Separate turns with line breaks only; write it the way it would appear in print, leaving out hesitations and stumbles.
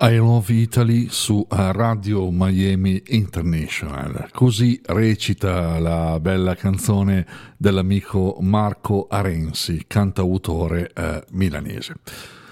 I Love Italy su Radio Miami International. Così recita la bella canzone dell'amico Marco Arensi, cantautore milanese.